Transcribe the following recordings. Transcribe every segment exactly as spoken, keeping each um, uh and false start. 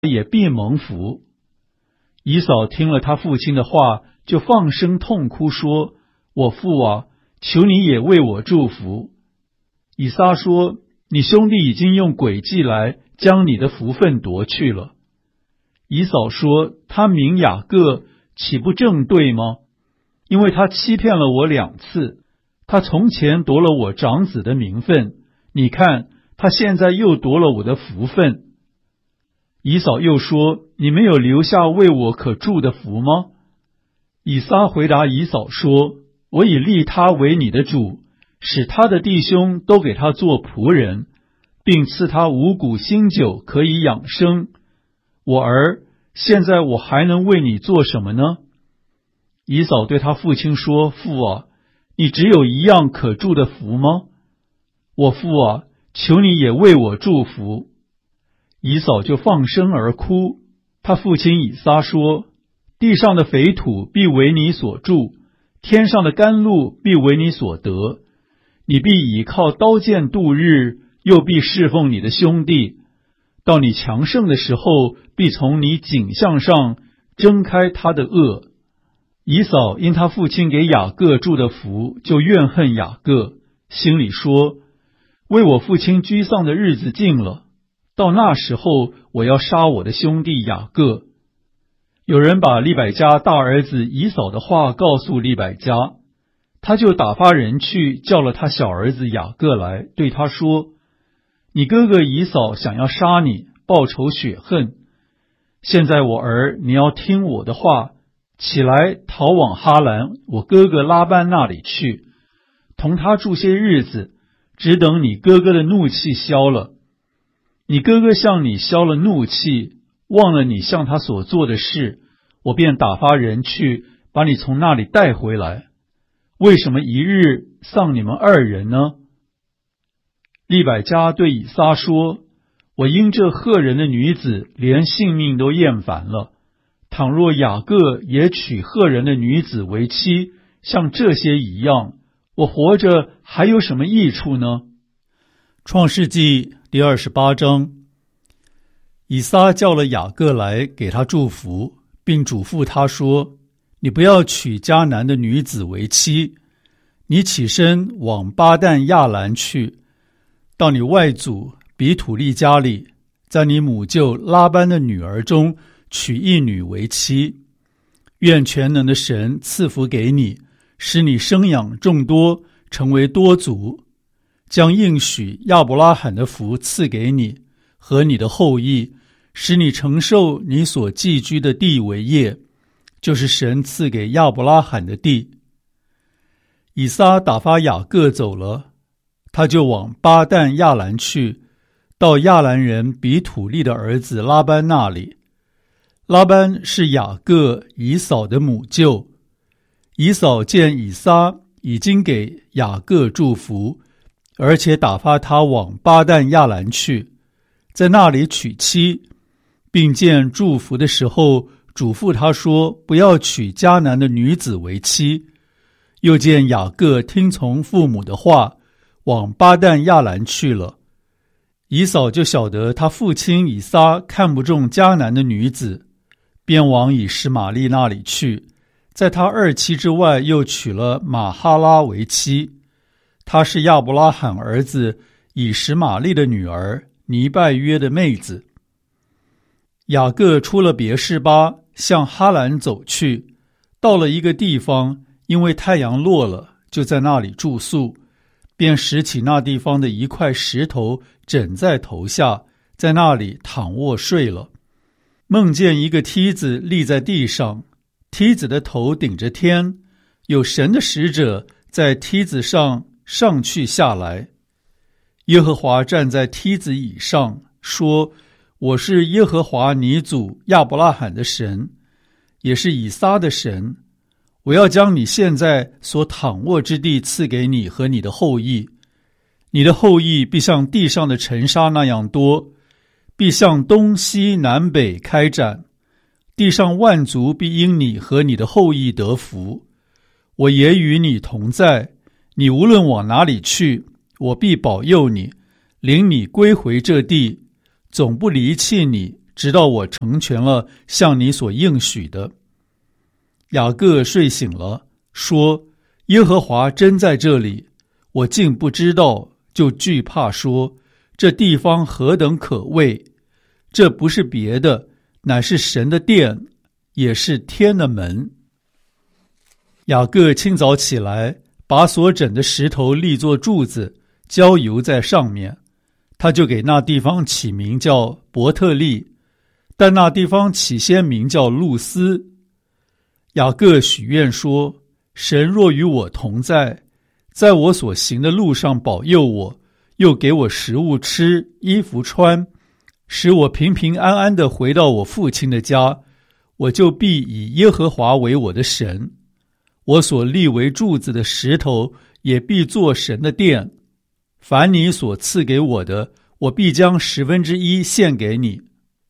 也必蒙福。以扫听了他父亲的话，就放声痛哭，说：我父啊，求你也为我祝福。以撒说：你兄弟已经用诡计来将你的福分夺去了。以扫说：他名雅各，岂不正对吗？因为他欺骗了我两次，他从前夺了我长子的名分，你看他现在又夺了我的福分。以扫又说：你没有留下为我可祝的福吗？以撒回答以扫说：我已立他为你的主，使他的弟兄都给他做仆人，并赐他五谷新酒可以养生。我儿，现在我还能为你做什么呢？以扫对他父亲说：父啊，你只有一样可祝的福吗？我父啊，求你也为我祝福。以扫就放声而哭。他父亲以撒说：地上的肥土必为你所住，天上的甘露必为你所得。你必倚靠刀剑度日，又必侍奉你的兄弟。到你强盛的时候，必从你颈项上挣开他的轭。以扫因他父亲给雅各祝的福，就怨恨雅各，心里说：为我父亲居丧的日子近了，到那时候我要杀我的兄弟雅各。有人把利百加大儿子以扫的话告诉利百加，他就打发人去叫了他小儿子雅各来，对他说：你哥哥以扫想要杀你，报仇雪恨。现在我儿，你要听我的话，起来逃往哈兰我哥哥拉班那里去，同他住些日子，只等你哥哥的怒气消了。你哥哥向你消了怒气，忘了你向他所做的事，我便打发人去把你从那里带回来。为什么一日丧你们二人呢？利百加对以撒说：我因这赫人的女子连性命都厌烦了，倘若雅各也娶赫人的女子为妻，像这些一样，我活着还有什么益处呢？创世纪第二十八章。以撒叫了雅各来，给他祝福，并嘱咐他说：你不要娶迦南的女子为妻，你起身往巴旦亚兰去，到你外祖比土利家里，在你母舅拉班的女儿中娶一女为妻。愿全能的神赐福给你，使你生养众多，成为多族，将应许亚伯拉罕的福赐给你和你的后裔，使你承受你所寄居的地为业，就是神赐给亚伯拉罕的地。以撒打发雅各走了，他就往巴旦亚兰去，到亚兰人比土利的儿子拉班那里。拉班是雅各以扫的母舅。以扫见以撒已经给雅各祝福，而且打发他往巴旦亚兰去，在那里娶妻，并见祝福的时候嘱咐他说：不要娶迦南的女子为妻。又见雅各听从父母的话，往巴旦亚兰去了。以扫就晓得他父亲以撒看不中迦南的女子，便往以实玛利那里去，在他二妻之外又娶了玛哈拉为妻。她是亚伯拉罕儿子以实玛利的女儿，尼拜约的妹子。雅各出了别是巴，向哈兰走去，到了一个地方，因为太阳落了，就在那里住宿，便拾起那地方的一块石头枕在头下，在那里躺卧睡了。梦见一个梯子立在地上，梯子的头顶着天，有神的使者在梯子上上去下来。耶和华站在梯子以上，说：我是耶和华你祖亚伯拉罕的神，也是以撒的神。我要将你现在所躺卧之地赐给你和你的后裔，你的后裔必像地上的尘沙那样多，必向东西南北开展，地上万族必因你和你的后裔得福。我也与你同在，你无论往哪里去，我必保佑你，领你归回这地，总不离弃你， 直到我成全了向你所应许的。雅各睡醒了，说：耶和华真在这里，我竟不知道，就惧怕说：这地方何等可畏！这不是别的，乃是神的殿，也是天的门。雅各清早起来，把所整的石头立作柱子，浇油在上面。他就给那地方起名叫伯特利，但那地方起先名叫路斯。雅各许愿说：神若与我同在，在我所行的路上保佑我，又给我食物吃，衣服穿，使我平平安安地回到我父亲的家，我就必以耶和华为我的神。我所立为柱子的石头，也必作神的殿。凡你所赐给我的，我必将十分之一献给你。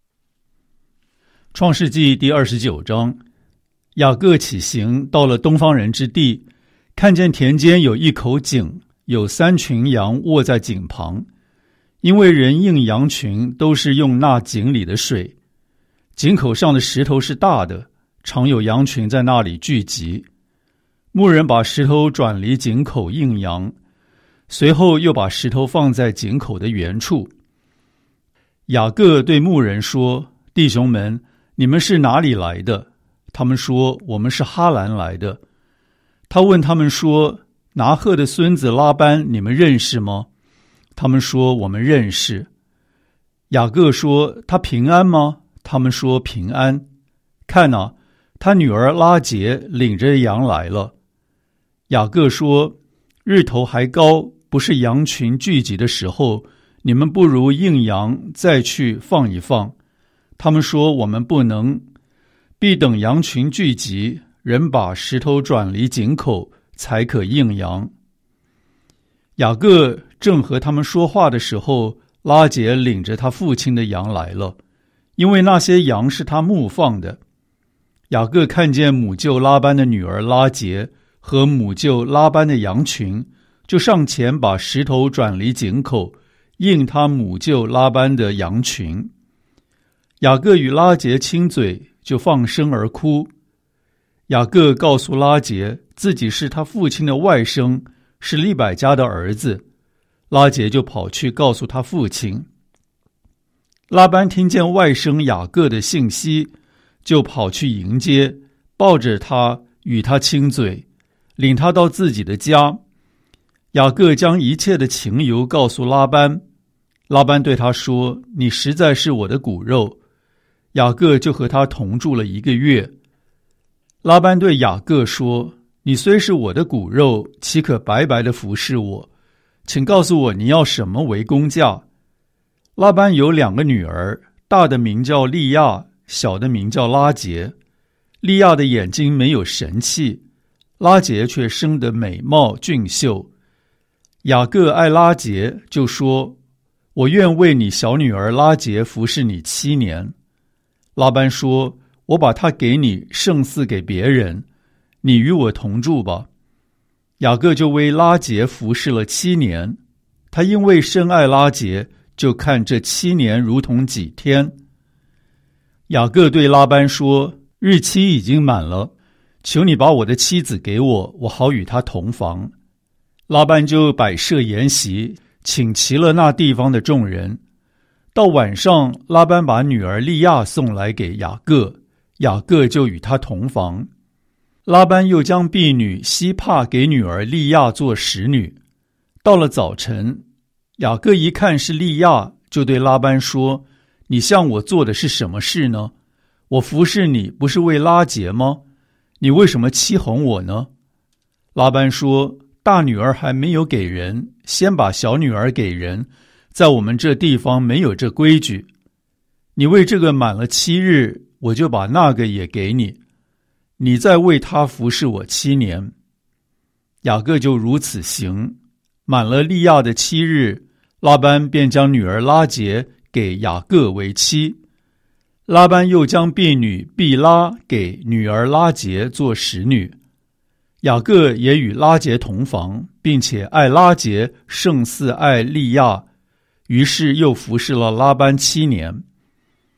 创世纪第二十九章，雅各起行，到了东方人之地，看见田间有一口井，有三群羊卧在井旁，因为人应羊群都是用那井里的水。井口上的石头是大的，常有羊群在那里聚集。牧人把石头转离井口应羊，随后又把石头放在井口的原处。雅各对牧人说：弟兄们，你们是哪里来的？他们说：我们是哈兰来的。他问他们说：拿鹤的孙子拉班你们认识吗？他们说：我们认识。雅各说：他平安吗？他们说：平安。看啊，他女儿拉结领着羊来了。雅各说：日头还高，不是羊群聚集的时候，你们不如应羊再去放一放。他们说：我们不能，必等羊群聚集，人把石头转离井口，才可应羊。雅各正和他们说话的时候，拉结领着他父亲的羊来了，因为那些羊是他牧放的。雅各看见母舅拉班的女儿拉结和母舅拉班的羊群，就上前把石头转离井口，应他母舅拉班的羊群。雅各与拉结亲嘴，就放声而哭。雅各告诉拉结，自己是他父亲的外甥，是利百加的儿子。拉结就跑去告诉他父亲。拉班听见外甥雅各的信息，就跑去迎接，抱着他与他亲嘴，领他到自己的家。雅各将一切的情由告诉拉班。拉班对他说：你实在是我的骨肉。雅各就和他同住了一个月。拉班对雅各说：你虽是我的骨肉，岂可白白的服侍我？请告诉我你要什么为工价。拉班有两个女儿，大的名叫利亚，小的名叫拉结。利亚的眼睛没有神气，拉结却生得美貌俊秀。雅各爱拉结，就说：我愿为你小女儿拉结服侍你七年。拉班说：我把她给你，胜似给别人，你与我同住吧。雅各就为拉结服侍了七年。他因为深爱拉结，就看这七年如同几天。雅各对拉班说：日期已经满了，求你把我的妻子给我，我好与她同房。拉班就摆设筵席，请齐了那地方的众人。到晚上，拉班把女儿利亚送来给雅各，雅各就与她同房。拉班又将婢女西帕给女儿利亚做使女。到了早晨，雅各一看是利亚，就对拉班说：你向我做的是什么事呢？我服侍你不是为拉结吗？你为什么欺哄我呢？拉班说：大女儿还没有给人，先把小女儿给人，在我们这地方没有这规矩。你为这个满了七日，我就把那个也给你，你再为他服侍我七年。雅各就如此行。满了利亚的七日，拉班便将女儿拉结给雅各为妻。拉班又将婢女毕拉给女儿拉结做使女。雅各也与拉结同房，并且爱拉结胜似爱利亚，于是又服侍了拉班七年。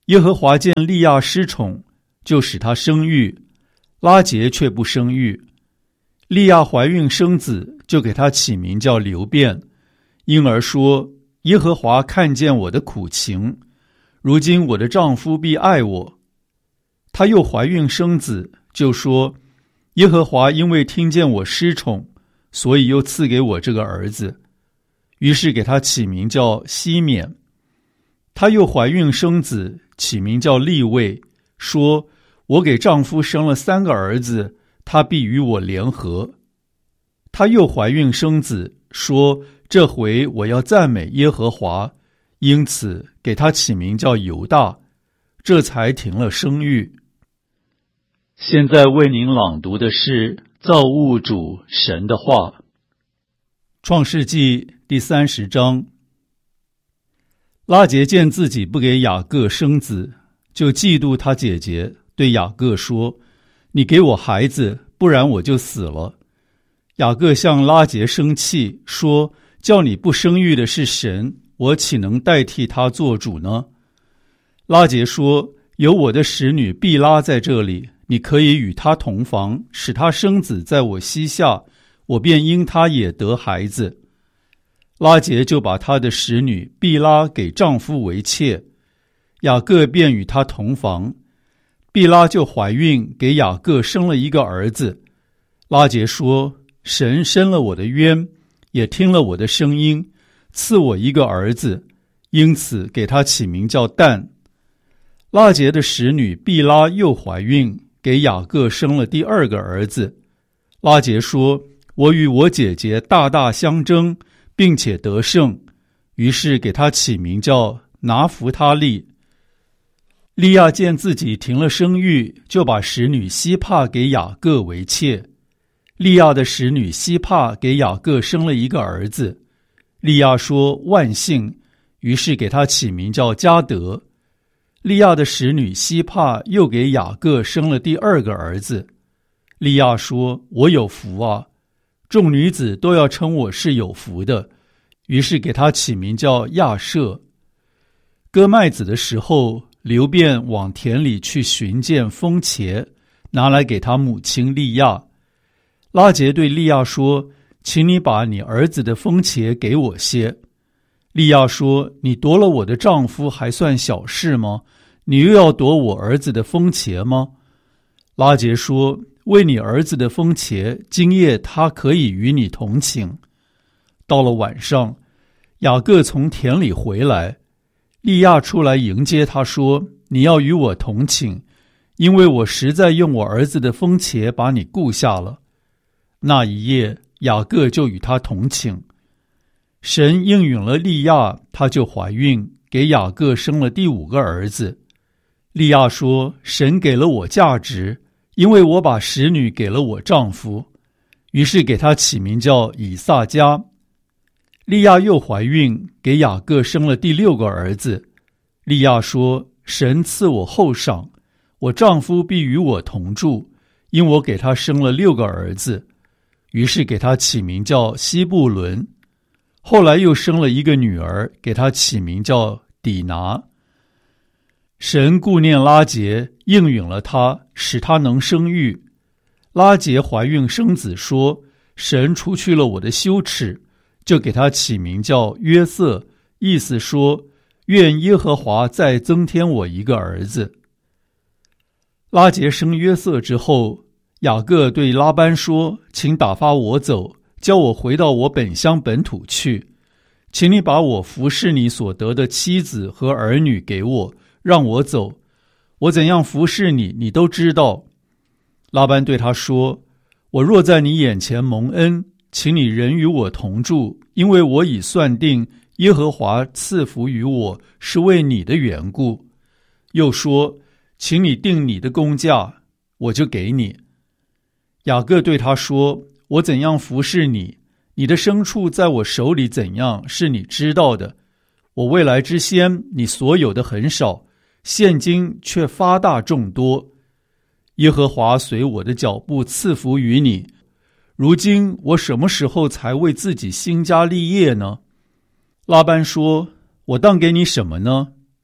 耶和华见利亚失宠，就使她生育，拉结却不生育。利亚怀孕生子，就给她起名叫流便，因而说，耶和华看见我的苦情，如今我的丈夫必爱我。她又怀孕生子，就说，耶和华因为听见我失宠，所以又赐给我这个儿子，于是给她起名叫西缅。她又怀孕生子，起名叫利未，说，我给丈夫生了三个儿子，他必与我联合。她又怀孕生子，说，这回我要赞美耶和华，因此给他起名叫犹大，这才停了生育。现在为您朗读的是造物主神的话。创世纪第三十章。拉结见自己不给雅各生子，就嫉妒他姐姐，对雅各说，你给我孩子，不然我就死了。雅各向拉结生气，说，叫你不生育的是神，我岂能代替他做主呢？拉结说，有我的使女毕拉在这里，你可以与她同房，使她生子在我膝下，我便因她也得孩子。拉结就把她的使女毕拉给丈夫为妾，雅各便与她同房，毕拉就怀孕，给雅各生了一个儿子。拉结说，神伸了我的冤，也听了我的声音，赐我一个儿子，因此给他起名叫但。拉结的使女毕拉又怀孕，给雅各生了第二个儿子。拉结说，我与我姐姐大大相争，并且得胜，于是给他起名叫拿弗他利。利亚见自己停了生育，就把使女西帕给雅各为妾。利亚的使女西帕给雅各生了一个儿子。利亚说，万幸，于是给他起名叫迦得。利亚的使女西帕又给雅各生了第二个儿子。利亚说，我有福啊，众女子都要称我是有福的，于是给他起名叫亚舍。割麦子的时候，流便往田里去寻见风茄，拿来给他母亲利亚。拉结对利亚说，请你把你儿子的风茄给我些。利亚说，你夺了我的丈夫还算小事吗？你又要夺我儿子的风茄吗？拉结说，为你儿子的风茄，今夜他可以与你同寝。到了晚上，雅各从田里回来，利亚出来迎接他说，你要与我同寝，因为我实在用我儿子的风茄把你顾下了。那一夜，雅各就与他同寝。神应允了利亚，她就怀孕，给雅各生了第五个儿子。利亚说，神给了我价值，因为我把使女给了我丈夫，于是给他起名叫以撒迦。利亚又怀孕，给雅各生了第六个儿子。利亚说，神赐我厚赏，我丈夫必与我同住，因我给他生了六个儿子，于是给他起名叫西布伦。后来又生了一个女儿，给他起名叫底拿。神顾念拉结，应允了他，使他能生育。拉结怀孕生子，说，神除去了我的羞耻，就给他起名叫约瑟，意思说，愿耶和华再增添我一个儿子。拉结生约瑟之后，雅各对拉班说，请打发我走，叫我回到我本乡本土去，请你把我服侍你所得的妻子和儿女给我，让我走，我怎样服侍你，你都知道。拉班对他说，我若在你眼前蒙恩，请你仍与我同住，因为我已算定耶和华赐福于我，是为你的缘故。又说，请你定你的工价，我就给你。雅各对他说，我怎样服侍你，你的牲畜在我手里怎样，是你知道的。我未来之先，你所有的很少，现今却发大众多。耶和华随我的脚步赐福于你，如今我什么时候才为自己兴家立业呢？拉班说，我当给你什么呢？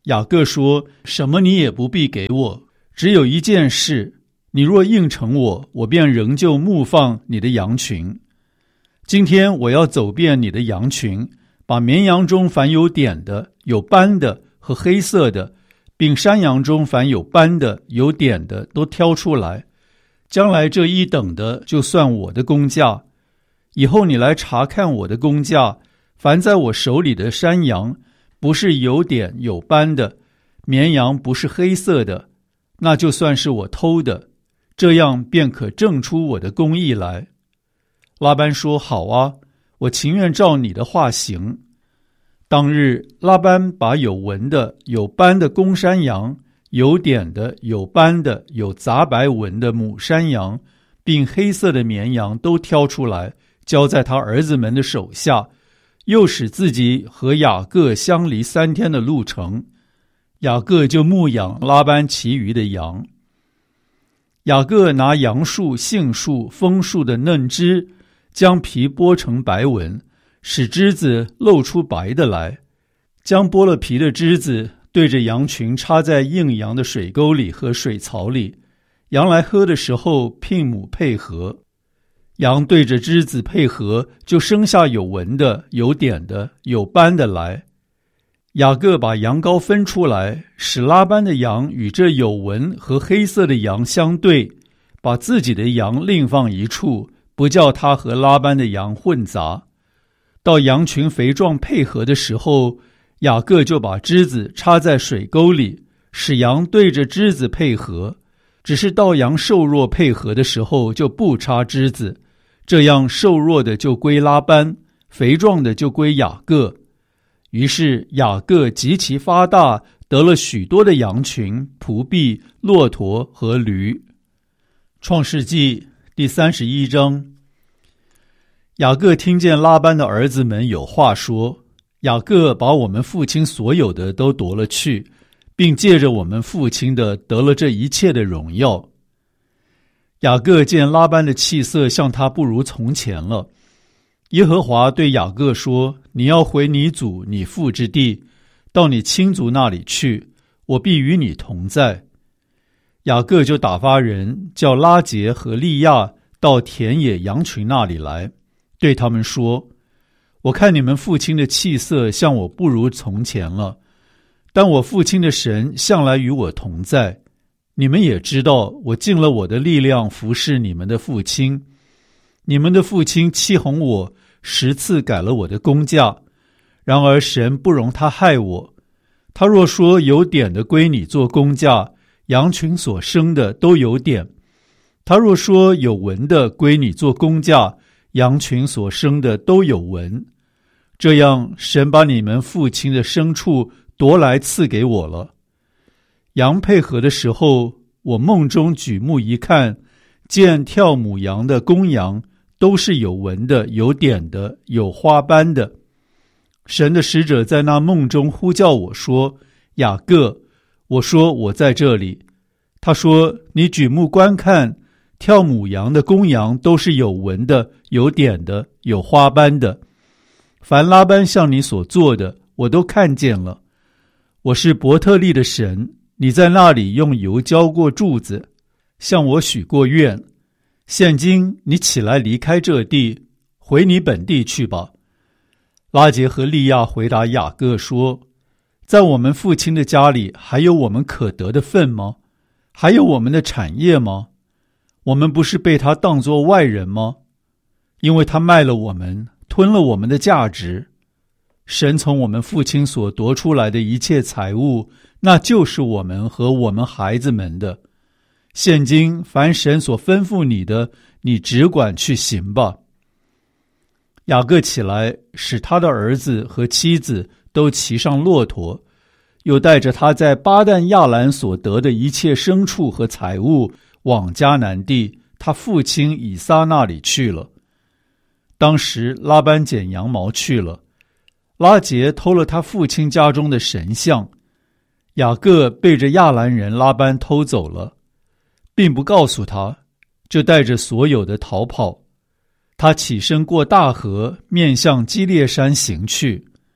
雅各说，什么你也不必给我，只有一件事，你若应承我，我便仍旧牧放你的羊群。今天我要走遍你的羊群，把绵羊中凡有点的、有斑的和黑色的，并山羊中凡有斑的、有点的都挑出来，将来这一等的就算我的工价。以后你来查看我的工价，凡在我手里的山羊不是有点有斑的，绵羊不是黑色的，那就算是我偷的，这样便可证出我的公义来。拉班说，好啊，我情愿照你的话行。当日拉班把有纹的、有斑的公山羊、有点的、有斑的、有杂白纹的母山羊，并黑色的绵羊都挑出来，交在他儿子们的手下，又使自己和雅各相离三天的路程。雅各就牧养拉班其余的羊。雅各拿杨树、杏树、枫树的嫩枝，将皮剥成白纹，使枝子露出白的来，将剥了皮的枝子对着羊群插在硬羊的水沟里和水槽里，羊来喝的时候牝母配合。羊对着枝子配合，就生下有纹的、有点的、有斑的来。雅各把羊羔分出来，使拉班的羊与这有纹和黑色的羊相对，把自己的羊另放一处，不叫他和拉班的羊混杂。到羊群肥壮配合的时候，雅各就把枝子插在水沟里，使羊对着枝子配合。只是到羊瘦弱配合的时候，就不插枝子，这样瘦弱的就归拉班，肥壮的就归雅各。于是雅各极其发大，得了许多的羊群、仆婢、骆驼和驴。创世纪第三十一章。雅各听见拉班的儿子们有话说，雅各把我们父亲所有的都夺了去，并借着我们父亲的得了这一切的荣耀。雅各见拉班的气色像他不如从前了。耶和华对雅各说，你要回你祖你父之地，到你亲族那里去，我必与你同在。雅各就打发人叫拉结和利亚到田野羊群那里来，对他们说，我看你们父亲的气色像我不如从前了，但我父亲的神向来与我同在。你们也知道，我尽了我的力量服侍你们的父亲。你们的父亲欺哄我，十次改了我的工价，然而神不容他害我。他若说有点的归你做工价，羊群所生的都有点；他若说有纹的归你做工价，羊群所生的都有纹。这样，神把你们父亲的牲畜夺来赐给我了。羊配合的时候，我梦中举目一看，见跳母羊的公羊都是有纹的、有点的、有花斑的。神的使者在那梦中呼叫我说，雅各。我说，我在这里。他说，你举目观看，跳母羊的公羊都是有纹的、有点的、有花斑的。凡拉班向你所做的，我都看见了。我是伯特利的神，你在那里用油浇过柱子，向我许过愿。现今你起来离开这地，回你本地去吧。拉结和利亚回答雅各说，在我们父亲的家里还有我们可得的份吗？还有我们的产业吗？我们不是被他当作外人吗？因为他卖了我们，吞了我们的价值。神从我们父亲所夺出来的一切财物，那就是我们和我们孩子们的。现今凡神所吩咐你的，你只管去行吧。雅各起来，使他的儿子和妻子都骑上骆驼，又带着他在巴旦亚兰所得的一切牲畜和财物，往迦南地他父亲以撒那里去了。当时拉班剪羊毛去了，拉结偷了他父亲家中的神像，雅各背着亚兰人拉班偷走了，并不告诉他，就带着所有的逃跑。他起身过大河，面向基列山行去。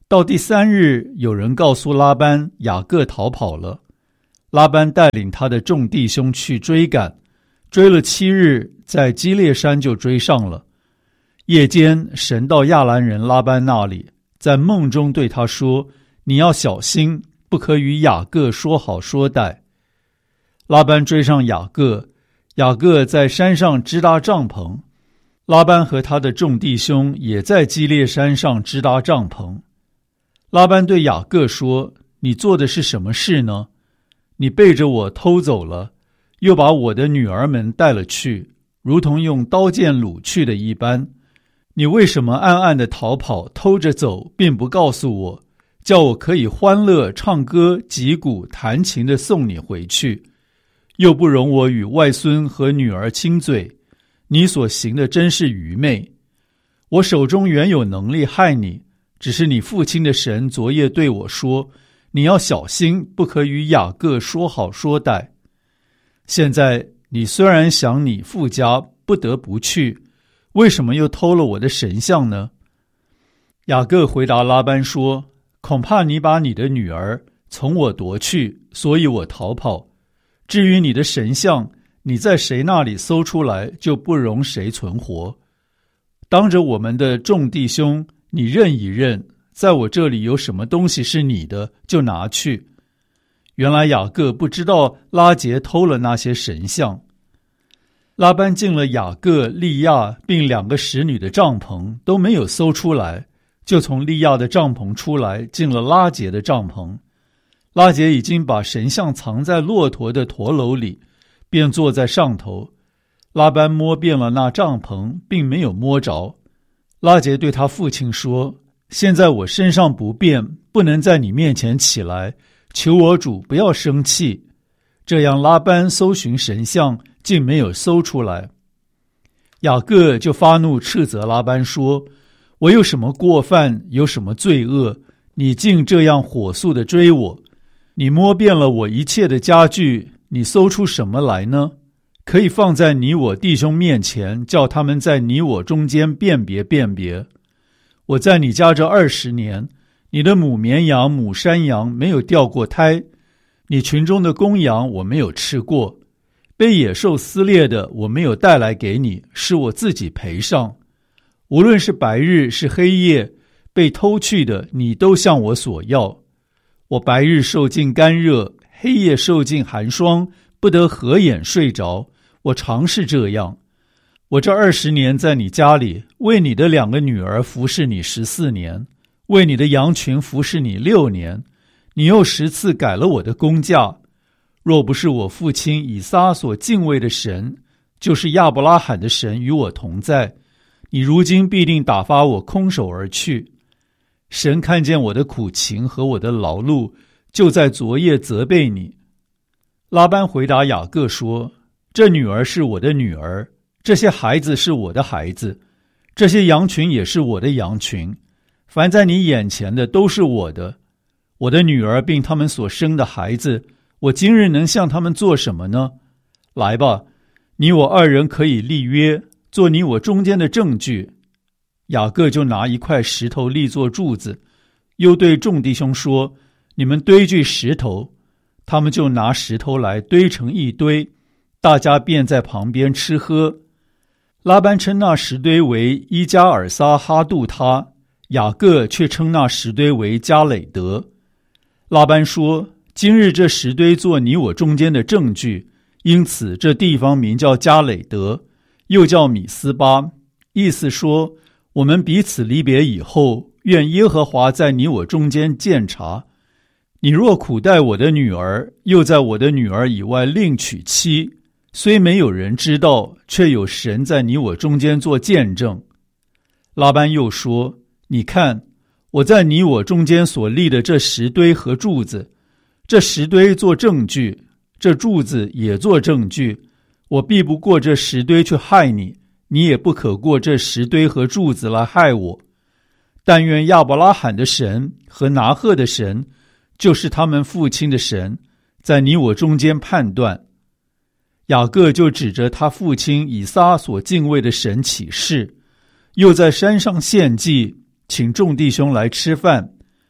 到第三日，有人告诉拉班，雅各逃跑了。拉班带领他的众弟兄去追赶，追了七日，在基列山就追上了。夜间，神到亚兰人拉班那里，在梦中对他说：你要小心，不可与雅各说好说歹。拉班追上雅各，雅各在山上支搭帐篷，拉班和他的众弟兄也在基列山上支搭帐篷。拉班对雅各说：你做的是什么事呢？你背着我偷走了，又把我的女儿们带了去，如同用刀剑掳去的一般。你为什么暗暗地逃跑，偷着走，并不告诉我，叫我可以欢乐唱歌击鼓弹琴地送你回去，又不容我与外孙和女儿亲嘴？你所行的真是愚昧。我手中原有能力害你，只是你父亲的神昨夜对我说：你要小心，不可与雅各说好说歹。现在你虽然想你父家，不得不去，为什么又偷了我的神像呢？雅各回答拉班说：恐怕你把你的女儿从我夺去，所以我逃跑。至于你的神像，你在谁那里搜出来，就不容谁存活。当着我们的众弟兄，你认一认，在我这里有什么东西是你的，就拿去。原来雅各不知道拉结偷了那些神像。拉班进了雅各、利亚并两个使女的帐篷，都没有搜出来，就从利亚的帐篷出来，进了拉结的帐篷。拉结已经把神像藏在骆驼的驼篓里，便坐在上头。拉班摸遍了那帐篷，并没有摸着。拉结对他父亲说：现在我身上不便，不能在你面前起来，求我主不要生气。这样拉班搜寻神像，竟没有搜出来。雅各就发怒斥责拉班说：我有什么过犯，有什么罪恶，你竟这样火速地追我？你摸遍了我一切的家具，你搜出什么来呢？可以放在你我弟兄面前，叫他们在你我中间辨别辨别。我在你家这二十年，你的母绵羊、母山羊没有掉过胎，你群中的公羊我没有吃过，被野兽撕裂的我没有带来给你，是我自己赔上。无论是白日是黑夜，被偷去的你都向我索要。我白日受尽干热，黑夜受尽寒霜，不得合眼睡着，我常是这样。我这二十年在你家里，为你的两个女儿服侍你十四年，为你的羊群服侍你六年，你又十次改了我的工价。若不是我父亲以撒所敬畏的神，就是亚伯拉罕的神与我同在，你如今必定打发我空手而去。神看见我的苦情和我的劳碌，就在昨夜责备你。拉班回答雅各说：这女儿是我的女儿，这些孩子是我的孩子，这些羊群也是我的羊群，凡在你眼前的都是我的。我的女儿并他们所生的孩子，我今日能向他们做什么呢？来吧，你我二人可以立约，做你我中间的证据。雅各就拿一块石头立作柱子，又对众弟兄说：你们堆聚石头。他们就拿石头来堆成一堆，大家便在旁边吃喝。拉班称那石堆为伊加尔撒哈杜他，雅各却称那石堆为加累德。拉班说：今日这石堆做你我中间的证据，因此这地方名叫加累德，又叫米斯巴，意思说我们彼此离别以后，愿耶和华在你我中间鉴察。你若苦待我的女儿，又在我的女儿以外另娶妻，虽没有人知道，却有神在你我中间做见证。拉班又说：你看，我在你我中间所立的这石堆和柱子，这石堆做证据，这柱子也做证据，我必不过这石堆去害你，你也不可过这石堆和柱子来害我。但愿亚伯拉罕的神和拿鹤的神，就是他们父亲的神，在你我中间判断。雅各就指着他父亲以撒所敬畏的神起誓，又在山上献祭，请众弟兄来吃饭，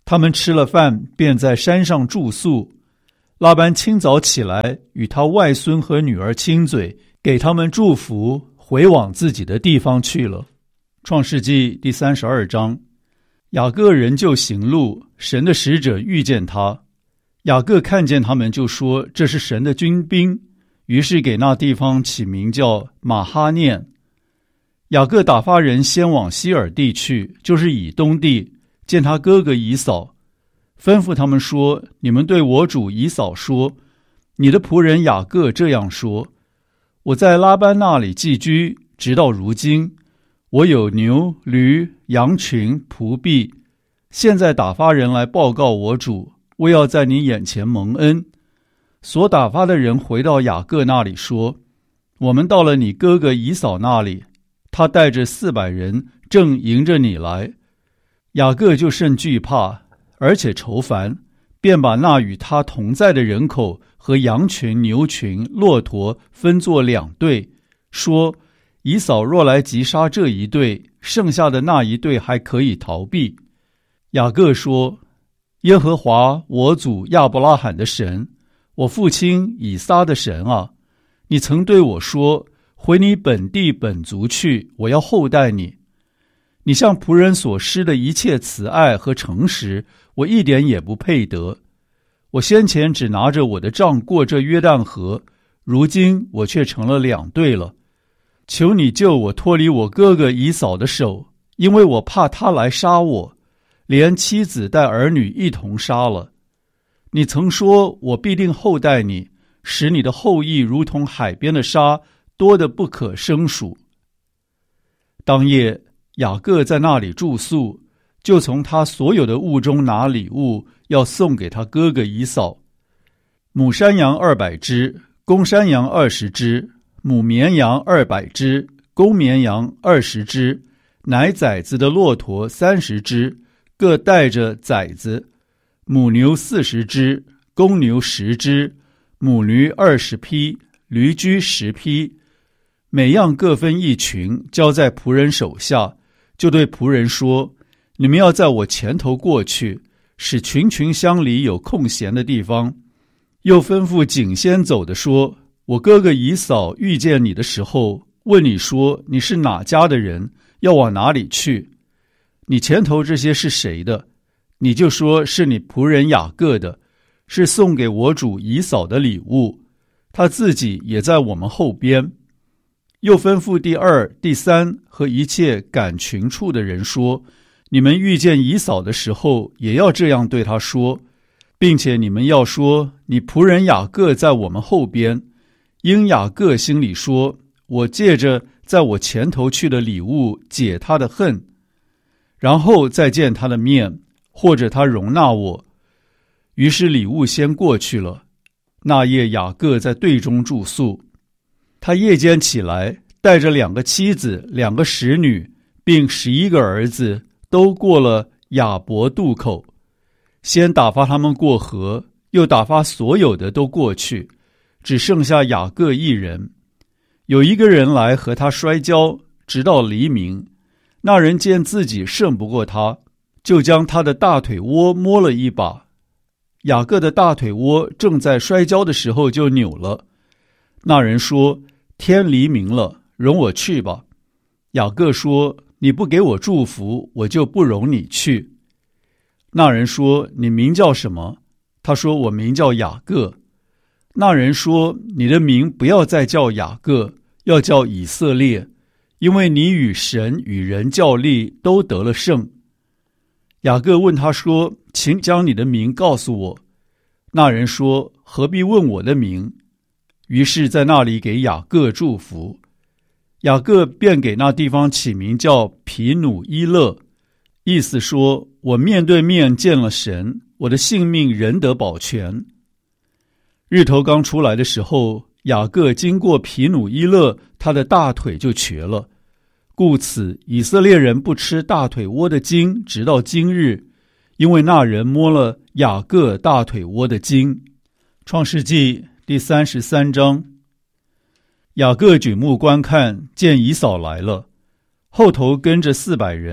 他们吃了饭，便在山上住宿。拉班清早起来，与他外孙和女儿亲嘴，给他们祝福，回往自己的地方去了。创世纪第三十二章。雅各仍旧行路，神的使者遇见他。雅各看见他们，就说：这是神的军兵。于是给那地方起名叫马哈念。雅各打发人先往西珥地去，就是以东地，见他哥哥以扫，吩咐他们说：你们对我主以扫说，你的仆人雅各这样说：我在拉班那里寄居，直到如今，我有牛、驴、羊群、仆婢。现在打发人来报告我主，我要在你眼前蒙恩。所打发的人回到雅各那里说：我们到了你哥哥以扫那里，他带着四百人正迎着你来。雅各就甚惧怕，而且愁烦，便把那与他同在的人口和羊群、牛群、骆驼分作两队，说：以扫若来击杀这一队，剩下的那一队还可以逃避。雅各说：耶和华我祖亚伯拉罕的神，我父亲以撒的神啊，你曾对我说：回你本地本族去，我要厚待你。你向仆人所施的一切慈爱和诚实，我一点也不配得。我先前只拿着我的杖过这约旦河，如今我却成了两队了。求你救我脱离我哥哥以扫的手，因为我怕他来杀我，连妻子带儿女一同杀了。你曾说，我必定厚待你，使你的后裔如同海边的沙，多得不可胜数。当夜，雅各在那里住宿，就从他所有的物中拿礼物，要送给他哥哥以扫：母山羊二百只，公山羊二十只，母绵羊二百只，公绵羊二十只，奶崽子的骆驼三十只，各带着崽子；母牛四十只，公牛十只，母驴二十匹，驴驹十匹，每样各分一群，交在仆人手下。就对仆人说：你们要在我前头过去，使群群相离，有空闲的地方。又吩咐颈先走的说：我哥哥以扫遇见你的时候，问你说你是哪家的人，要往哪里去？你前头这些是谁的？你就说是你仆人雅各的，是送给我主以扫的礼物，他自己也在我们后边。又吩咐第二、第三和一切赶群畜的人说：你们遇见以扫的时候，也要这样对他说，并且你们要说：你仆人雅各在我们后边。因雅各心里说：我借着在我前头去的礼物解他的恨，然后再见他的面，或者他容纳我。于是礼物先过去了。那夜雅各在队中住宿。他夜间起来，带着两个妻子、两个使女，并十一个儿子，都过了雅博渡口。先打发他们过河，又打发所有的都过去，只剩下雅各一人。有一个人来和他摔跤，直到黎明。那人见自己胜不过他，就将他的大腿窝摸了一把。雅各的大腿窝正在摔跤的时候就扭了。那人说：天黎明了，容我去吧。雅各说：你不给我祝福，我就不容你去。那人说：你名叫什么？他说：我名叫雅各。那人说：你的名不要再叫雅各，要叫以色列，因为你与神与人较力，都得了胜。雅各问他说：请将你的名告诉我。那人说：何必问我的名？于是在那里给雅各祝福。雅各便给那地方起名叫皮努伊勒，意思说：我面对面见了神，我的性命仍得保全。日头刚出来的时候，雅各经过皮努伊勒，他的大腿就瘸了。故此以色列人不吃大腿窝的筋，直到今日，因为那人摸了雅各大腿窝的筋。创世纪第三十三章。雅各举目观看，见以扫来了，后头跟着四百人，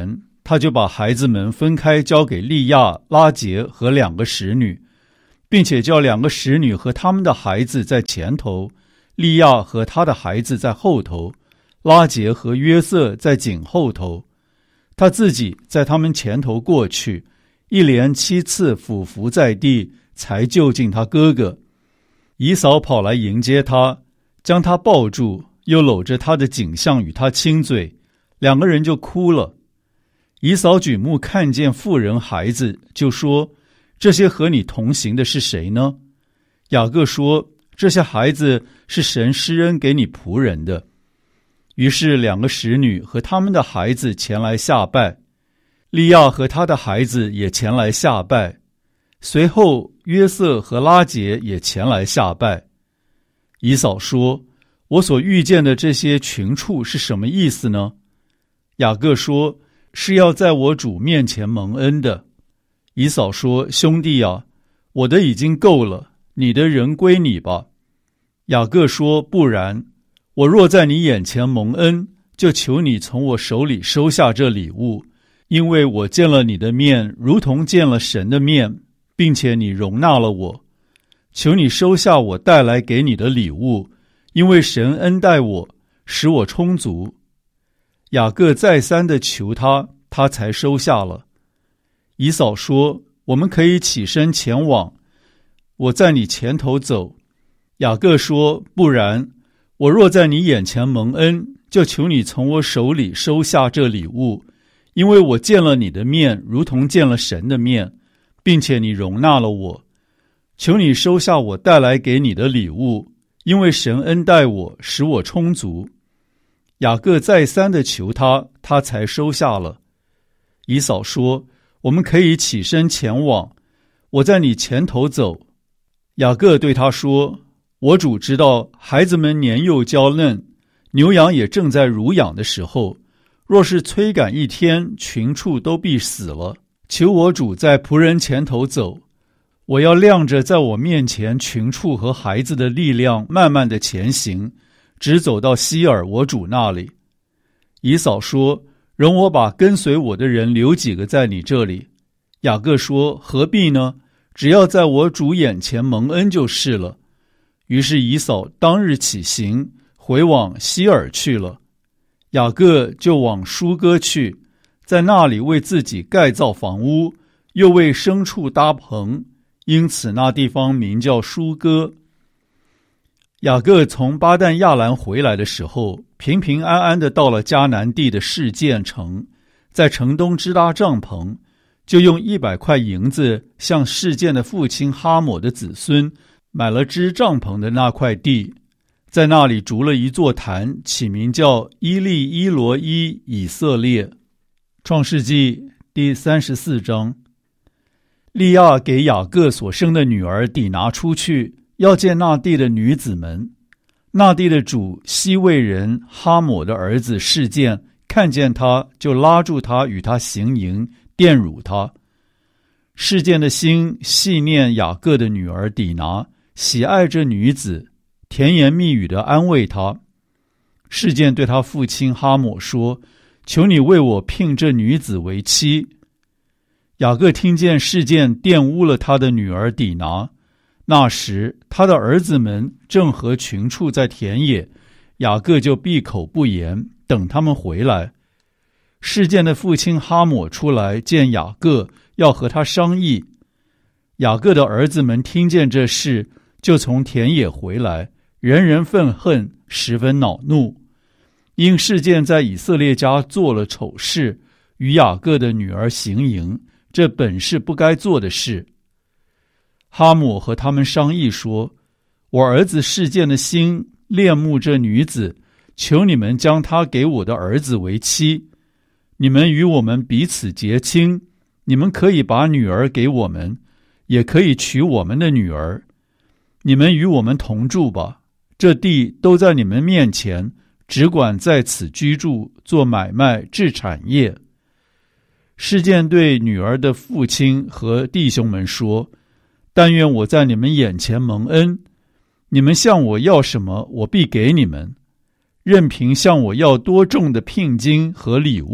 他就把孩子们分开交给利亚、拉结和两个使女，并且叫两个使女和他们的孩子在前头，利亚和他的孩子在后头，拉结和约瑟在紧后头。他自己在他们前头过去，一连七次俯伏在地，才就近他哥哥。以扫跑来迎接他，将他抱住，又搂着他的颈项与他亲嘴，两个人就哭了。以扫举目看见妇人孩子，就说：这些和你同行的是谁呢？雅各说：这些孩子是神施恩给你仆人的。于是两个使女和他们的孩子前来下拜，利亚和他的孩子也前来下拜，随后约瑟和拉结也前来下拜。以扫说：我所遇见的这些群畜是什么意思呢？雅各说：是要在我主面前蒙恩的。以扫说：兄弟啊，我的已经够了，你的人归你吧。雅各说：不然，我若在你眼前蒙恩，就求你从我手里收下这礼物，因为我见了你的面，如同见了神的面，并且你容纳了我。求你收下我带来给你的礼物，因为神恩待我，使我充足。雅各再三的求他，他才收下了。以扫说：我们可以起身前往，我在你前头走。雅各说：不然，我若在你眼前蒙恩，就求你从我手里收下这礼物，因为我见了你的面，如同见了神的面，并且你容纳了我。求你收下我带来给你的礼物，因为神恩待我，使我充足。雅各再三的求他，他才收下了。以扫说：我们可以起身前往，我在你前头走。雅各对他说：我主知道孩子们年幼娇嫩，牛羊也正在乳养的时候，若是催赶一天，群畜都必死了。求我主在仆人前头走，我要亮着在我面前群畜和孩子的力量，慢慢的前行，直走到希尔我主那里。以扫说：容我把跟随我的人留几个在你这里。雅各说：何必呢？只要在我主眼前蒙恩就是了。于是以扫当日起行，回往希尔去了。雅各就往舒歌去，在那里为自己盖造房屋，又为牲畜搭棚，因此那地方名叫舒歌。雅各从巴旦亚兰回来的时候，平平安安的到了迦南地的示剑城，在城东支搭帐篷，就用一百块银子向示剑的父亲哈抹的子孙买了支帐篷的那块地，在那里筑了一座坛，起名叫伊利伊罗伊以色列。创世纪第三十四章。利亚给雅各所生的女儿底拿出去，要见那地的女子们。那地的主西魏人哈抹的儿子示剑，看见他，就拉住他，与他行淫，玷辱他。示剑的心细念雅各的女儿底拿，喜爱这女子，甜言蜜语地安慰她。示剑对他父亲哈抹说：求你为我聘这女子为妻。雅各听见示剑玷污了他的女儿底拿，那时他的儿子们正和群畜在田野，雅各就闭口不言，等他们回来。示剑的父亲哈抹出来见雅各，要和他商议。雅各的儿子们听见这事，就从田野回来，人人愤恨，十分恼怒。因示剑在以色列家做了丑事，与雅各的女儿行淫，这本是不该做的事。哈抹和他们商议说：我儿子示剑的心恋慕这女子，求你们将她给我的儿子为妻。你们与我们彼此结亲，你们可以把女儿给我们，也可以娶我们的女儿。你们与我们同住吧，这地都在你们面前，只管在此居住，做买卖，置产业。示剑对女儿的父亲和弟兄们说：但愿我在你们眼前蒙恩，你们向我要什么，我必给你们。任凭向我要多重的聘金和礼物，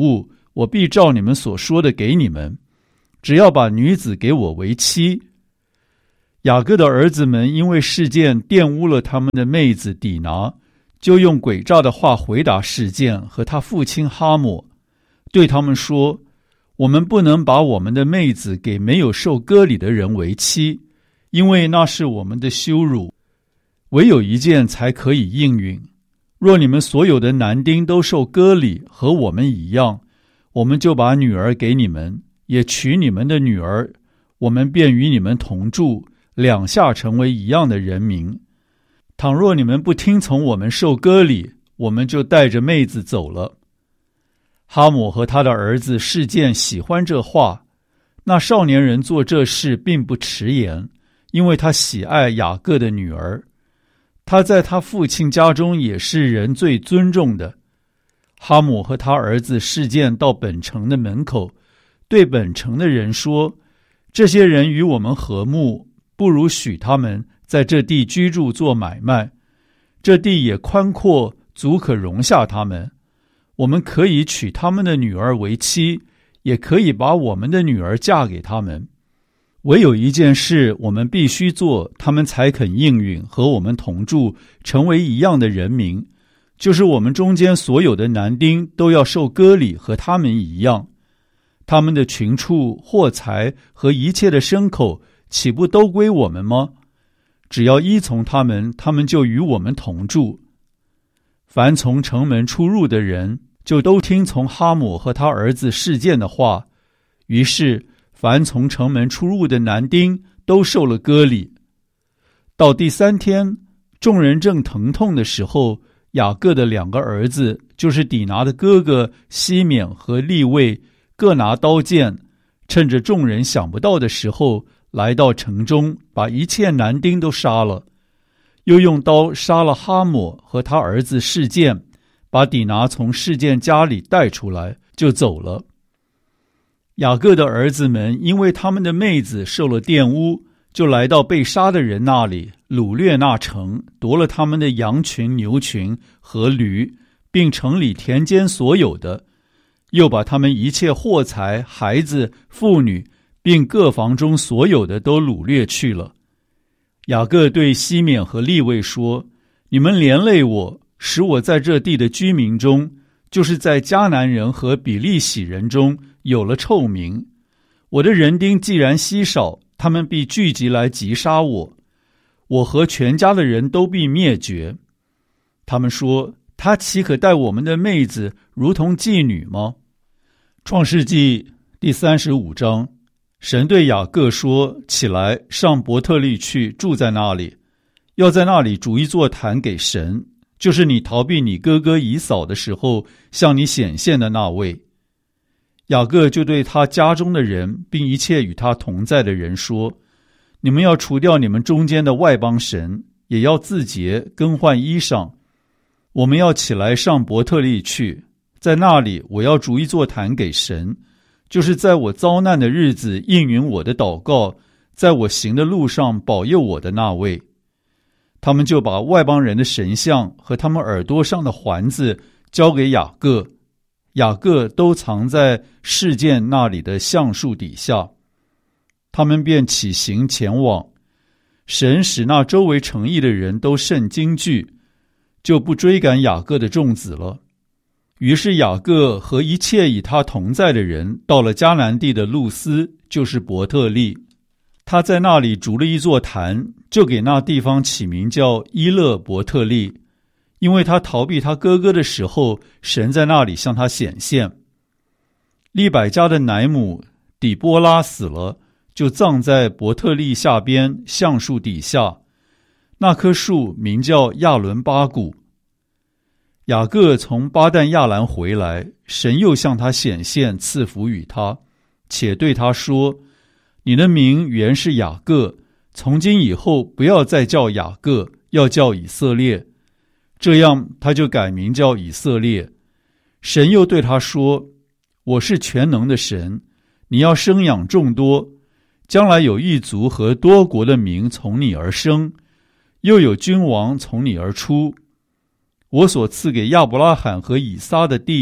我必照你们所说的给你们，只要把女子给我为妻。”雅各的儿子们因为事件玷污了他们的妹子底拿，就用诡诈的话回答事件和他父亲哈抹，对他们说：“我们不能把我们的妹子给没有受割礼的人为妻，因为那是我们的羞辱。唯有一件才可以应允，若你们所有的男丁都受割礼，和我们一样，我们就把女儿给你们，也娶你们的女儿，我们便与你们同住，两下成为一样的人民。倘若你们不听从我们受割礼，我们就带着妹子走了。”哈抹和他的儿子示剑喜欢这话，那少年人做这事并不迟延，因为他喜爱雅各的女儿。他在他父亲家中也是人最尊重的。哈抹和他儿子示剑到本城的门口，对本城的人说：“这些人与我们和睦，不如许他们在这地居住做买卖，这地也宽阔，足可容下他们。我们可以娶他们的女儿为妻，也可以把我们的女儿嫁给他们。唯有一件事我们必须做，他们才肯应允和我们同住，成为一样的人民，就是我们中间所有的男丁都要受割礼，和他们一样。他们的群畜、货财和一切的牲口，岂不都归我们吗？只要依从他们，他们就与我们同住。凡从城门出入的人，就都听从哈抹和他儿子示剑的话。于是凡从城门出入的男丁都受了割礼。到第三天，众人正疼痛的时候，雅各的两个儿子，就是底拿的哥哥西缅和利未，各拿刀剑，趁着众人想不到的时候，来到城中，把一切男丁都杀了，又用刀杀了哈抹和他儿子示剑，把底拿从示剑家里带出来，就走了。雅各的儿子们因为他们的妹子受了玷污，就来到被杀的人那里，掳掠那城，夺了他们的羊群、牛群和驴，并城里田间所有的，又把他们一切货财、孩子、妇女，并各房中所有的都掳掠去了。雅各对西缅和利未说：“你们连累我，使我在这地的居民中，就是在迦南人和比利洗人中有了臭名。我的人丁既然稀少，他们必聚集来击杀我，我和全家的人都必灭绝。”他们说：“他岂可待我们的妹子如同妓女吗？”创世纪第三十五章，神对雅各说：“起来，上伯特利去，住在那里，要在那里筑一座坛给神，就是你逃避你哥哥以扫的时候向你显现的那位。”雅各就对他家中的人，并一切与他同在的人说：“你们要除掉你们中间的外邦神，也要自洁，更换衣裳。我们要起来上伯特利去，在那里我要筑一座坛给神，就是在我遭难的日子应允我的祷告，在我行的路上保佑我的那位。”他们就把外邦人的神像和他们耳朵上的环子交给雅各，雅各都藏在示剑那里的橡树底下。他们便起行前往。神使那周围城邑的人都甚惊惧，就不追赶雅各的众子了。于是雅各和一切与他同在的人到了迦南地的路斯，就是伯特利。他在那里筑了一座坛，就给那地方起名叫伊勒伯特利，因为他逃避他哥哥的时候，神在那里向他显现。利百加的奶母底波拉死了，就葬在伯特利下边橡树底下，那棵树名叫亚伦巴谷。雅各从巴旦亚兰回来，神又向他显现，赐福与他，且对他说：“你的名原是雅各，从今以后不要再叫雅各，要叫以色列。”这样他就改名叫以色列。神又对他说：“我是全能的神，你要生养众多，将来有一族和多国的民从你而生，又有君王从你而出。我所赐给亚伯拉罕和以撒的地，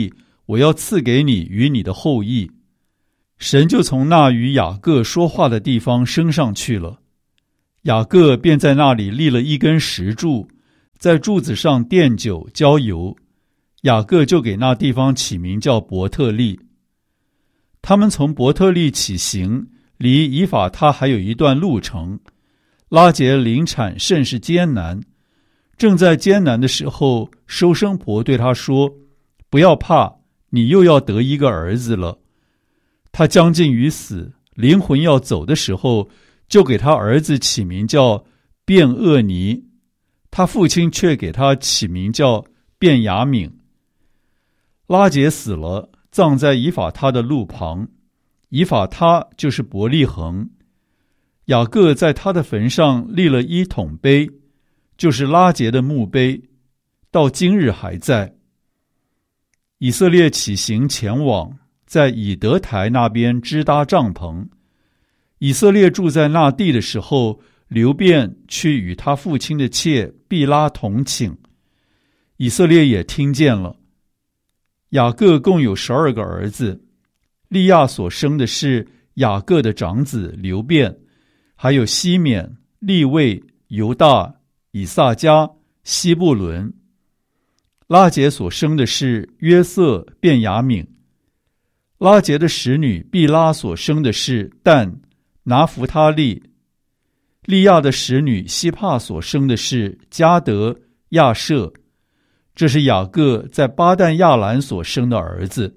我要赐给你与你的后裔。神就从那与雅各说话的地方升上去了。雅各便在那里立了一根石柱，在柱子上奠酒浇油。雅各就给那地方起名叫伯特利。他们从伯特利起行，离以法他还有一段路程。拉结临产甚是艰难，正在艰难的时候，收生婆对他说：不要怕，你又要得一个儿子了。他将近于死，灵魂要走的时候，就给他儿子起名叫便厄尼，他父亲却给他起名叫便雅悯。拉结死了，葬在以法他的路旁，以法他就是伯利恒。雅各在他的坟上立了一桶碑，就是拉结的墓碑，到今日还在。以色列起行前往，在以德台那边支搭帐篷。以色列住在那地的时候，流便去与他父亲的妾毕拉同寝，以色列也听见了。雅各共有十二个儿子，利亚所生的是雅各的长子流便，还有西缅、利未、犹大、以萨迦、西布伦。拉结所生的是约瑟、便雅悯。拉结的使女毕拉所生的是但、拿弗他利。利亚的使女希帕所生的是迦得、亚舍。这是雅各在巴旦亚兰所生的儿子。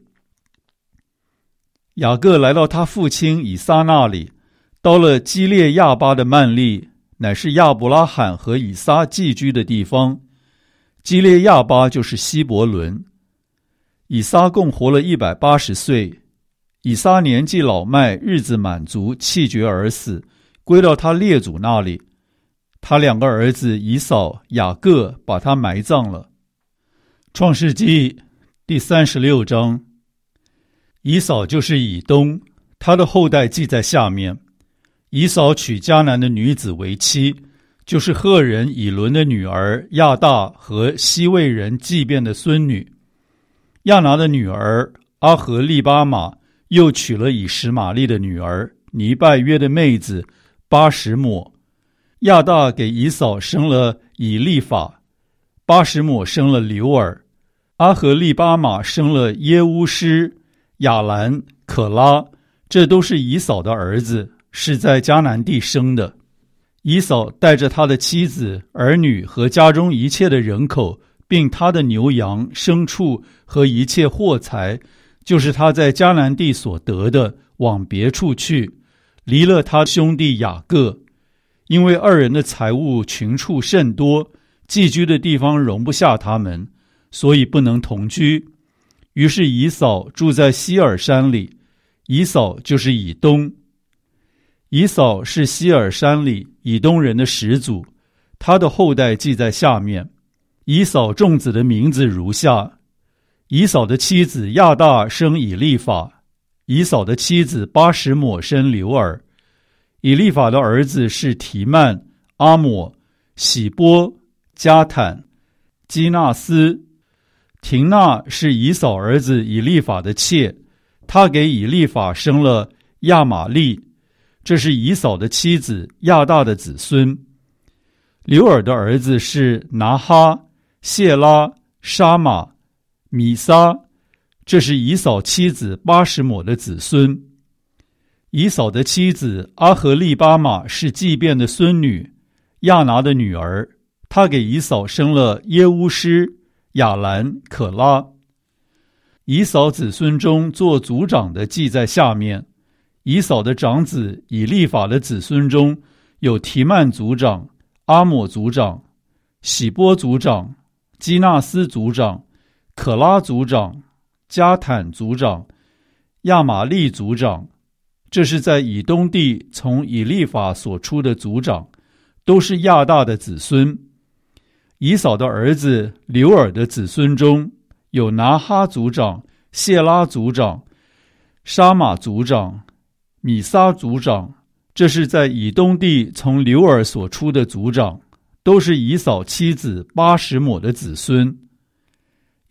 雅各来到他父亲以撒那里，到了基列亚巴的曼利，乃是亚伯拉罕和以撒寄居的地方。基列亚巴就是希伯伦。以撒共活了一百八十岁。以撒年纪老迈，日子满足，气绝而死，归到他列祖那里。他两个儿子以扫、雅各把他埋葬了。创世纪第三十六章。以扫就是以东，他的后代记在下面。以扫娶迦南的女子为妻，就是赫人以伦的女儿亚大和西魏人祭便的孙女。亚拿的女儿阿和利巴玛又娶了以实玛利的女儿尼拜约的妹子巴什抹。亚大给以扫生了以利法，巴什抹生了流尔，阿和利巴玛生了耶乌施、亚兰、可拉，这都是以扫的儿子，是在迦南地生的。以扫带着他的妻子、儿女和家中一切的人口，并他的牛羊、牲畜和一切货财，就是他在迦南地所得的，往别处去，离了他兄弟雅各。因为二人的财物群畜甚多，寄居的地方容不下他们，所以不能同居。于是以扫住在希尔山里，以扫就是以东。以扫是希尔山里以东人的始祖，他的后代记在下面。以扫众子的名字如下：以扫的妻子亚大生以利法，以扫的妻子巴什抹生流尔。以利法的儿子是提曼、阿抹、喜波、加坦、基纳斯。廷娜是以扫儿子以利法的妾，他给以利法生了亚玛利，这是以扫的妻子亚大的子孙。流尔的儿子是拿哈、谢拉、沙玛、米撒，这是以扫妻子巴什抹的子孙。以扫的妻子阿和利巴玛是祭便的孙女，亚拿的女儿，她给以扫生了耶乌施、亚兰、可拉。以扫子孙中做族长的记在下面。以扫的长子以利法的子孙中有提曼族长、阿抹族长、喜波族长、基纳斯族长、可拉族长、加坦族长、亚玛利族长，这是在以东地从以利法所出的族长，都是亚大的子孙。以扫的儿子流尔的子孙中有拿哈族长、谢拉族长、沙玛族长、米撒族长，这是在以东地从流尔所出的族长，都是以扫妻子巴什抹的子孙。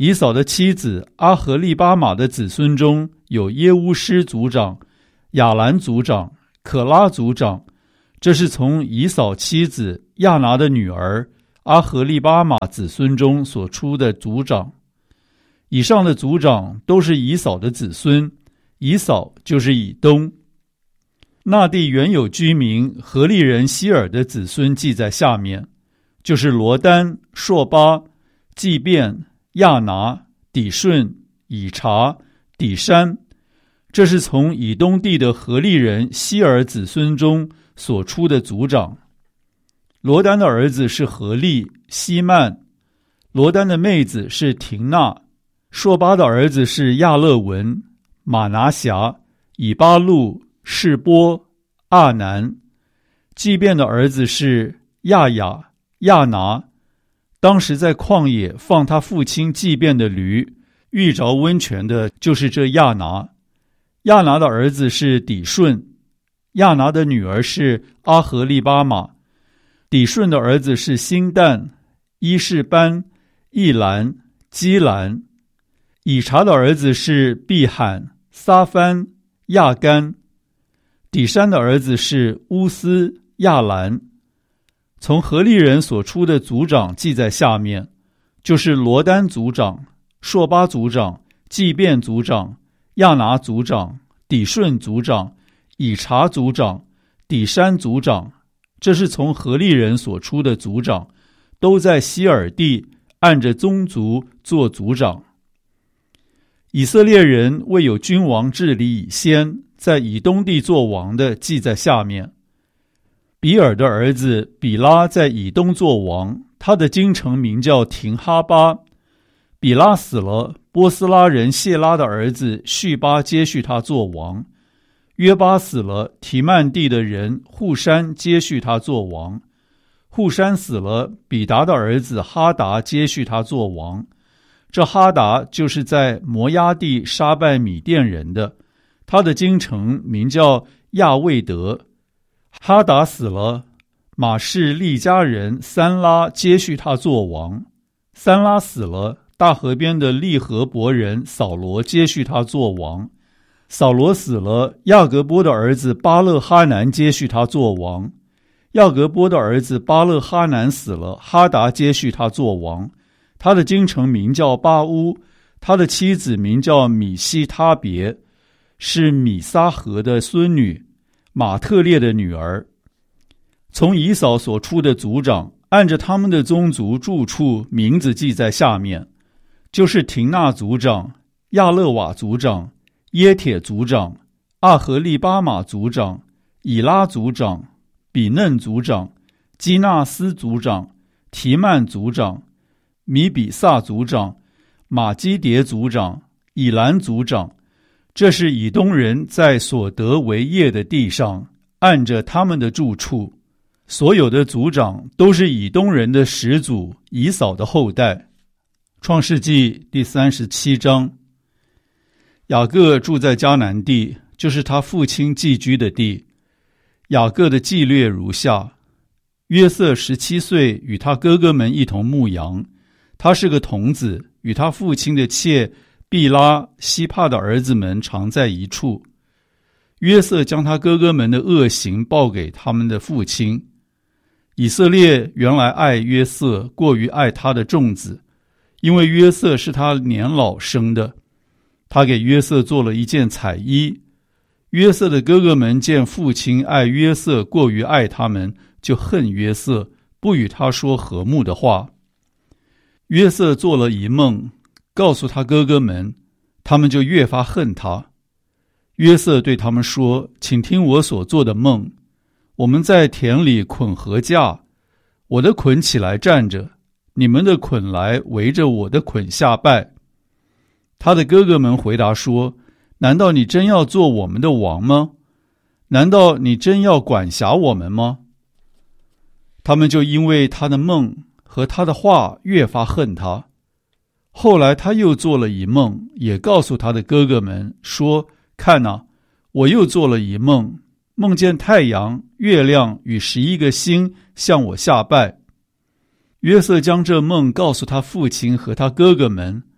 以扫的妻子阿和利巴玛的子孙中有耶乌施族长、亚兰族长、可拉族长，这是从以扫妻子亚拿的女儿阿和利巴玛子孙中所出的族长。以上的族长都是以扫的子孙，以扫就是以东。那地原有居民何利人希尔的子孙记在下面，就是罗丹、朔巴、祭便、亚拿、底顺、以查、底山，这是从以东地的何利人希尔子孙中所出的族长。罗丹的儿子是何利、希曼，罗丹的妹子是廷娜，朔巴的儿子是亚勒文、马拿辖、以巴路、示波、阿南，祭便的儿子是亚雅、亚拿。当时在旷野放他父亲祭便的驴，遇着温泉的就是这亚拿。亚拿的儿子是底顺，亚拿的女儿是阿和利巴玛，底顺的儿子是辛旦、伊士班、易兰、基兰。以查的儿子是毕罕、撒番、亚干。底山的儿子是乌斯、亚兰。从何利人所出的族长记在下面，就是罗丹族长、朔巴族长、祭便族长、亚拿族长、底顺族长、以查族长、底山族长，这是从何利人所出的族长，都在希尔地按着宗族做族长。以色列人未有君王治理以先，在以东地做王的记在下面。比尔的儿子比拉在以东做王，他的京城名叫廷哈巴。比拉死了，波斯拉人谢拉的儿子叙巴接续他做王。约巴死了，提曼地的人户山接续他做王。户山死了，比达的儿子哈达接续他做王。这哈达就是在摩押地杀败米甸人的，他的京城名叫亚卫德。哈达死了，马士利家人三拉接续他做王。三拉死了，大河边的利和伯人扫罗接续他做王。扫罗死了，亚革波的儿子巴勒哈南接续他做王。亚革波的儿子巴勒哈南死了，哈达接续他做王。他的京城名叫巴乌，他的妻子名叫米西他别，是米撒河的孙女，马特列的女儿。从以扫所出的族长，按着他们的宗族住处名字记在下面，就是廷纳族长、亚勒瓦族长、耶铁族长、阿和利巴马族长、以拉族长、比嫩族长、基纳斯族长、提曼族长、米比萨族长、马基迭族长、以兰族长。这是以东人在所得为业的地上，按着他们的住处。所有的族长都是以东人的始祖以扫的后代。创世纪第三十七章。雅各住在迦南地，就是他父亲寄居的地。雅各的记略如下：约瑟十七岁，与他哥哥们一同牧羊，他是个童子，与他父亲的妾毕拉、希帕的儿子们常在一处。约瑟将他哥哥们的恶行报给他们的父亲。以色列原来爱约瑟过于爱他的众子，因为约瑟是他年老生的。他给约瑟做了一件彩衣。约瑟的哥哥们见父亲爱约瑟过于爱他们，就恨约瑟，不与他说和睦的话。约瑟做了一梦，告诉他哥哥们，他们就越发恨他。约瑟对他们说：请听我所做的梦。我们在田里捆禾架，我的捆起来站着，你们的捆来围着我的捆下拜。他的哥哥们回答说：难道你真要做我们的王吗？难道你真要管辖我们吗？他们就因为他的梦和他的话越发恨他。后来他又做了一梦，也告诉他的哥哥们说：看哪，我又做了一梦，梦见太阳、月亮与十一个星向我下拜。约瑟将这梦告诉他父亲和他哥哥们，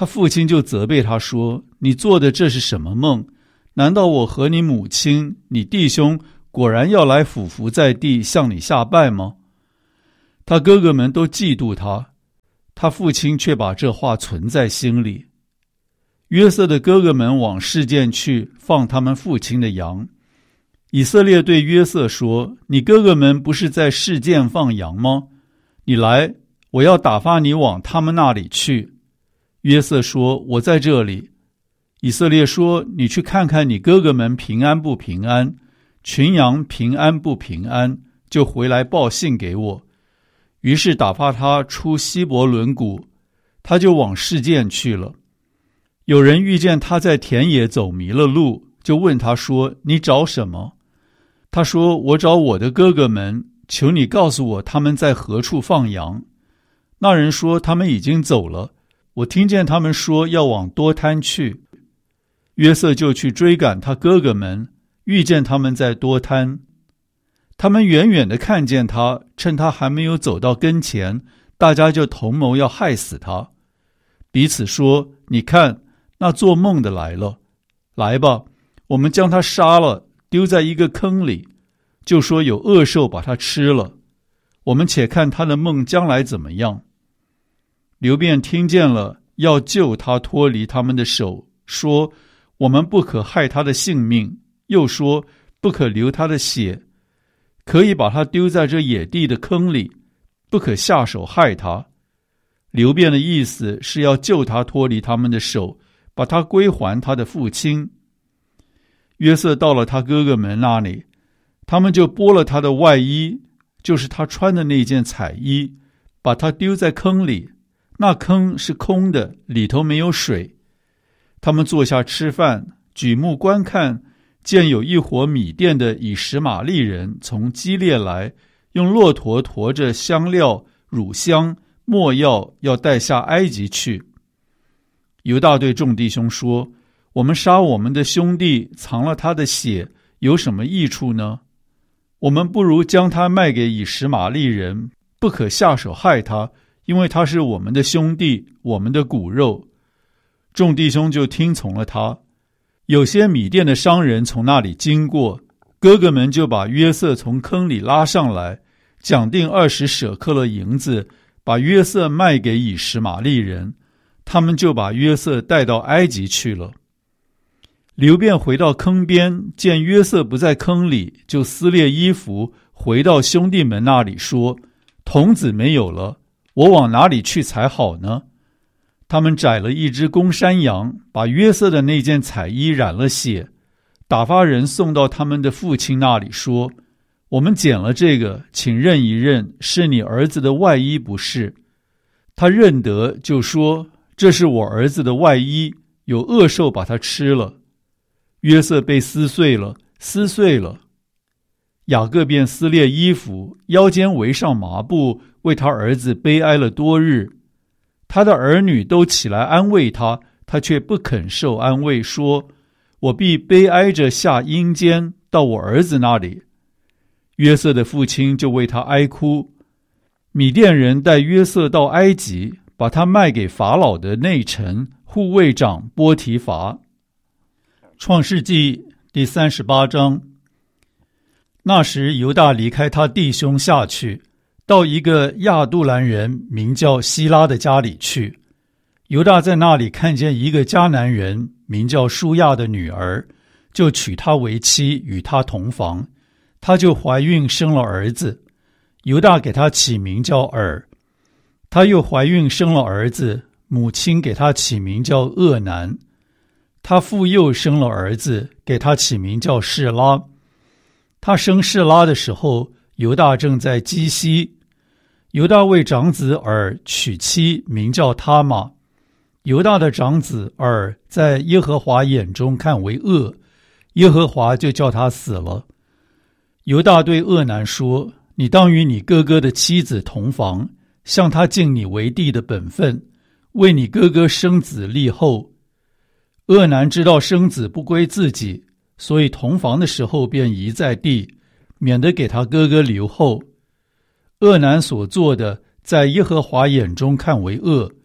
他父亲就责备他说：你做的这是什么梦？难道我和你母亲、你弟兄果然要来俯伏在地向你下拜吗？他哥哥们都嫉妒他，他父亲却把这话存在心里。约瑟的哥哥们往示剑去放他们父亲的羊。以色列对约瑟说：你哥哥们不是在示剑放羊吗？你来，我要打发你往他们那里去。约瑟说：我在这里。以色列说：你去看看你哥哥们平安不平安，群羊平安不平安，就回来报信给我。于是打发他出希伯伦谷，他就往示剑去了。有人遇见他在田野走迷了路，就问他说：你找什么？他说：我找我的哥哥们，求你告诉我他们在何处放羊。那人说：他们已经走了，我听见他们说要往多滩去。约瑟就去追赶他哥哥们，遇见他们在多滩。他们远远地看见他，趁他还没有走到跟前，大家就同谋要害死他，彼此说：你看，那做梦的来了，来吧，我们将他杀了，丢在一个坑里，就说有恶兽把他吃了，我们且看他的梦将来怎么样。流便听见了，要救他脱离他们的手，说：我们不可害他的性命，又说不可流他的血，可以把他丢在这野地的坑里，不可下手害他。流便的意思是要救他脱离他们的手，把他归还他的父亲。约瑟到了他哥哥们那里，他们就剥了他的外衣，就是他穿的那件彩衣，把他丢在坑里，那坑是空的，里头没有水。他们坐下吃饭，举目观看，见有一伙米甸的以实玛利人从基列来，用骆驼驮着香料、乳香、没药，要带下埃及去。犹大对众弟兄说：我们杀我们的兄弟，藏了他的血，有什么益处呢？我们不如将他卖给以实玛利人，不可下手害他，因为他是我们的兄弟，我们的骨肉。众弟兄就听从了他。有些米甸的商人从那里经过，哥哥们就把约瑟从坑里拉上来，讲定二十舍克勒银子，把约瑟卖给以实玛利人，他们就把约瑟带到埃及去了。流便回到坑边，见约瑟不在坑里，就撕裂衣服，回到兄弟们那里说：童子没有了，我往哪里去才好呢？他们宰了一只公山羊，把约瑟的那件彩衣染了血，打发人送到他们的父亲那里说：我们捡了这个，请认一认，是你儿子的外衣不是？他认得，就说：这是我儿子的外衣，有恶兽把它吃了。约瑟被撕碎了，撕碎了。雅各便撕裂衣服，腰间围上麻布，为他儿子悲哀了多日。他的儿女都起来安慰他，他却不肯受安慰，说：我必悲哀着下阴间，到我儿子那里。约瑟的父亲就为他哀哭。米甸人带约瑟到埃及，把他卖给法老的内臣护卫长波提乏。创世纪第三十八章。那时犹大离开他弟兄下去，到一个亚杜兰人名叫希拉的家里去。犹大在那里看见一个迦南人名叫舒亚的女儿，就娶她为妻，与她同房。她就怀孕生了儿子，犹大给她起名叫尔。她又怀孕生了儿子，母亲给她起名叫厄南。她复又生了儿子，给他起名叫示拉。他生示拉的时候，犹大正在基西。犹大为长子尔娶妻，名叫他玛。犹大的长子尔在耶和华眼中看为恶，耶和华就叫他死了。犹大对厄南说：你当与你哥哥的妻子同房，向他尽你为弟的本分，为你哥哥生子立后。厄南知道生子不归自己，所以同房的时候便移在地，免得给他哥哥留后。厄南所做的，在耶和华眼中看为恶，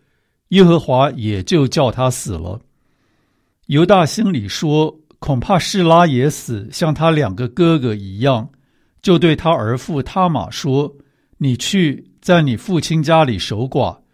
耶和华也就叫他死了。犹大心里说，恐怕示拉也死，像他两个哥哥一样，就对他儿妇他玛说，你去在你父亲家里守寡，